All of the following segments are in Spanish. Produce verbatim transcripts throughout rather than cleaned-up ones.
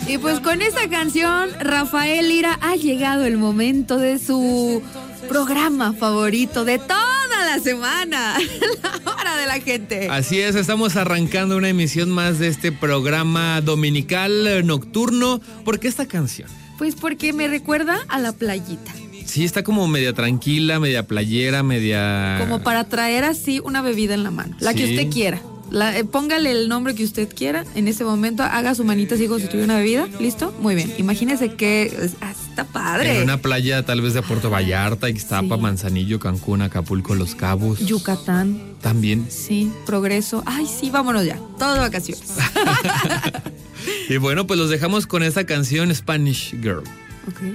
Y pues con esta canción, Rafael Lira, ha llegado el momento de su programa favorito de toda la semana, La Hora de la Gente. Así es, estamos arrancando una emisión más de este programa dominical nocturno. ¿Por qué esta canción? Pues porque me recuerda a la playita. Sí, está como media tranquila, media playera, media... Como para traer así una bebida en la mano, la Sí. que usted quiera. La, eh, póngale el nombre que usted quiera en ese momento, haga su manita así como si tuviera una bebida, ¿listo? Muy bien, imagínese que ah, está padre. En una playa tal vez de Puerto Vallarta, Ixtapa, Sí. Manzanillo, Cancún, Acapulco, Los Cabos. Yucatán. También. Sí, Progreso. Ay, sí, vámonos ya, todas vacaciones. Y bueno, pues los dejamos con esta canción Spanish Girl. Ok.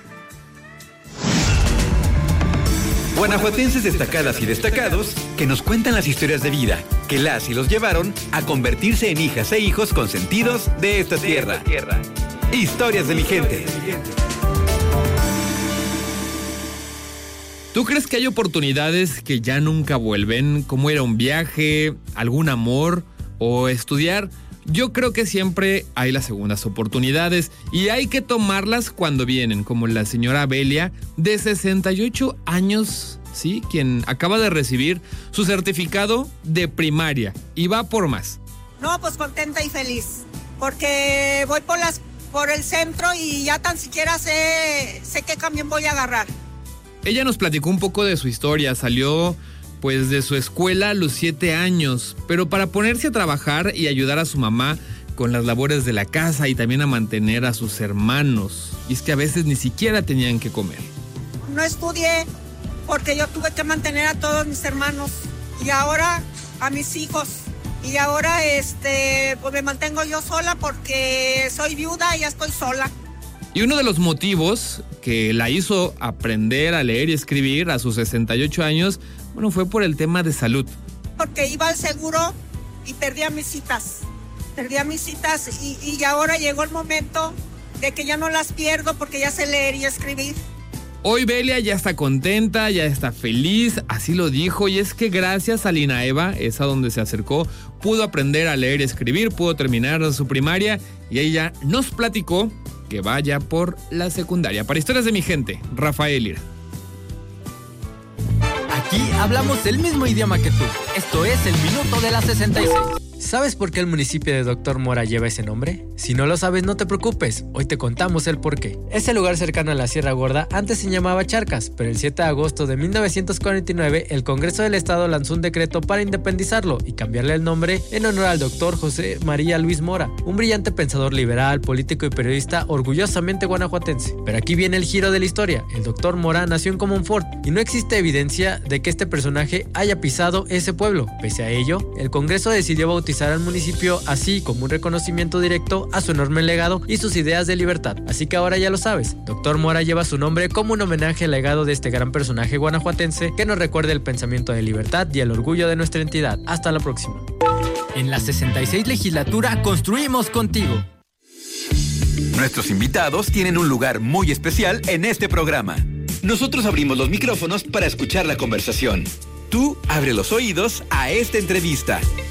Guanajuatenses destacadas y destacados que nos cuentan las historias de vida que las y los llevaron a convertirse en hijas e hijos consentidos de esta tierra. Historias de mi gente. ¿Tú crees que hay oportunidades que ya nunca vuelven, como ir a un viaje, algún amor o estudiar? Yo creo que siempre hay las segundas oportunidades y hay que tomarlas cuando vienen, como la señora Belia, de sesenta y ocho años, ¿sí? Quien acaba de recibir su certificado de primaria y va por más. No, pues contenta y feliz, porque voy por las por el centro y ya tan siquiera sé, sé qué camión voy a agarrar. Ella nos platicó un poco de su historia, salió pues de su escuela a los siete años, pero para ponerse a trabajar y ayudar a su mamá con las labores de la casa y también a mantener a sus hermanos. Y es que a veces ni siquiera tenían que comer. No estudié porque yo tuve que mantener a todos mis hermanos y ahora a mis hijos. Y ahora este pues me mantengo yo sola porque soy viuda y ya estoy sola. Y uno de los motivos que la hizo aprender a leer y escribir a sus sesenta y ocho años, bueno, fue por el tema de salud. Porque iba al seguro y perdía mis citas. Perdía mis citas y, y ahora llegó el momento de que ya no las pierdo porque ya sé leer y escribir. Hoy Belia ya está contenta, ya está feliz, así lo dijo, y es que gracias a Linaeva, esa donde se acercó, pudo aprender a leer y escribir, pudo terminar su primaria y ella nos platicó que vaya por la secundaria. Para Historias de mi gente, Rafael Lira. Aquí hablamos el mismo idioma que tú. Esto es el Minuto de la sesenta y seis. ¿Sabes por qué el municipio de Doctor Mora lleva ese nombre? Si no lo sabes, no te preocupes, hoy te contamos el porqué. Ese lugar cercano a la Sierra Gorda antes se llamaba Charcas, pero el siete de agosto de mil novecientos cuarenta y nueve el Congreso del Estado lanzó un decreto para independizarlo y cambiarle el nombre en honor al doctor José María Luis Mora, un brillante pensador liberal, político y periodista orgullosamente guanajuatense. Pero aquí viene el giro de la historia. El doctor Mora nació en Comonfort y no existe evidencia de que este personaje haya pisado ese pueblo. Pese a ello, el Congreso decidió bautizar al municipio así como un reconocimiento directo a su enorme legado y sus ideas de libertad. Así que ahora ya lo sabes, Doctor Mora lleva su nombre como un homenaje al legado de este gran personaje guanajuatense que nos recuerda el pensamiento de libertad y el orgullo de nuestra entidad. Hasta la próxima. En la sesenta y seis legislatura construimos contigo. Nuestros invitados tienen un lugar muy especial en este programa. Nosotros abrimos los micrófonos para escuchar la conversación. Tú abre los oídos a esta entrevista.